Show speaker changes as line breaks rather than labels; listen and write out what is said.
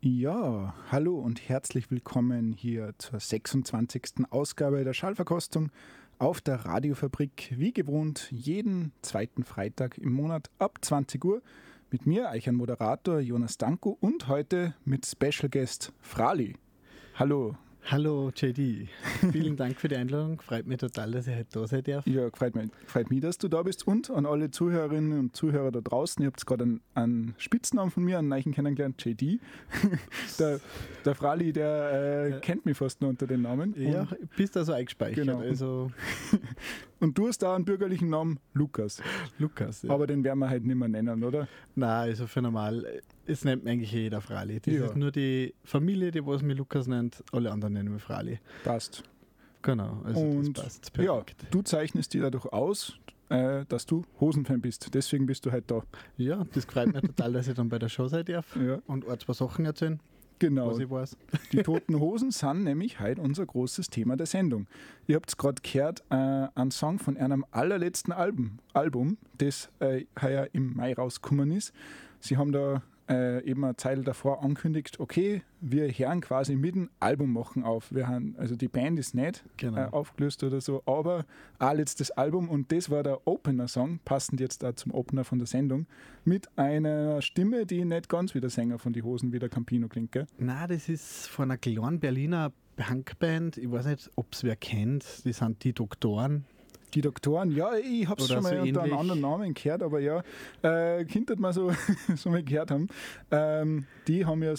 Ja, hallo und herzlich willkommen hier zur 26. Ausgabe der Schallverkostung auf der Radiofabrik. Wie gewohnt, jeden zweiten Freitag im Monat ab 20 Uhr mit mir, euch ein Moderator Jonas Danko und heute mit Special Guest Frali. Hallo.
Hallo JD, vielen Dank für die Einladung, freut mich total, dass ich heute da sein darf.
Ja, freut mich, dass du da bist und an alle Zuhörerinnen und Zuhörer da draußen. Ihr habt gerade einen Spitznamen von mir, einen neuen kennengelernt, JD. der Frali, der kennt mich fast nur unter den Namen.
Ja, bist also eingespeichert.
Genau.
Also
und du hast da einen bürgerlichen Namen, Lukas.
Lukas, ja.
Aber den werden wir halt nicht mehr nennen, oder?
Nein, also für normal, es nennt mich eigentlich jeder Frali. Das
Ja.
ist nur die Familie, die was mich Lukas nennt, alle anderen nennen mich Frali.
Passt.
Genau, also
Und
das passt
ja,
perfekt.
du zeichnest dir dadurch aus, dass du Hosenfan bist. Deswegen bist du halt da.
Ja, das freut mich total, dass ich dann bei der Show sein darf
Ja.
und ein, zwei Sachen erzählen,
Genau.
was ich weiß.
Die Toten Hosen sind nämlich heute unser großes Thema der Sendung. Ihr habt es gerade gehört, einen Song von einem allerletzten Album, das heuer im Mai rausgekommen ist. Sie haben da eben eine Zeit davor angekündigt, okay, wir hören quasi mit dem Album machen auf. Wir haben, also die Band ist nicht
Genau.
aufgelöst oder so, aber ein letztes Album und das war der Opener-Song, passend jetzt da zum Opener von der Sendung, mit einer Stimme, die nicht ganz wie der Sänger von Die Hosen wie der Campino klingt, gell?
Nein, das ist von einer kleinen Berliner Punkband, ich weiß nicht, ob es wer kennt, die sind die Doktoren.
Die Doktoren, ja, ich habe es
Oder
schon mal
so
unter einem
ähnlich.
anderen Namen gehört, aber ja, könnte man so mal gehört haben. Die haben ja